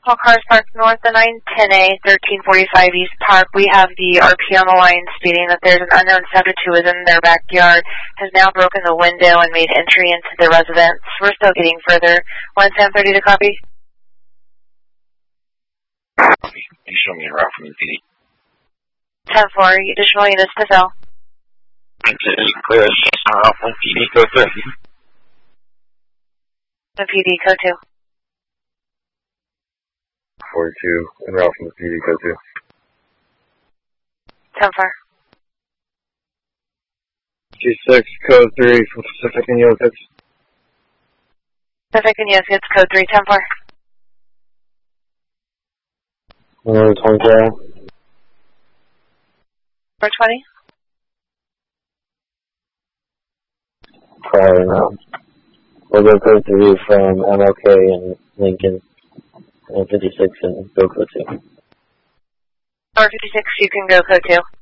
All cars parked north of 910A, 1345 East Park. We have the RP on the line stating that there's an unknown subject who is in their backyard, has now broken the window and made entry into the residence. We're still getting further. 11030 to copy. You show me a route from the PD. 10-4, additional units to fill. Clear route from PD, code 3. The PD, code 2. 42, en route from the PD, code 2. 10-4. G6, code 3 from Pacific and Yoko's. Pacific and Yoko's, code 3, 10-4. 120. 420. Prior now. We'll go code 3 from MLK and Lincoln. And 56 and go code 2. 456, you can go code 2.